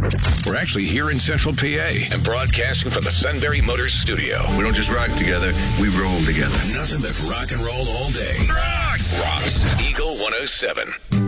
We're actually here in Central PA and broadcasting from the Sunbury Motors studio. We don't just rock together, we roll together. Nothing but rock and roll all day. Rock! Rocks Eagle 107.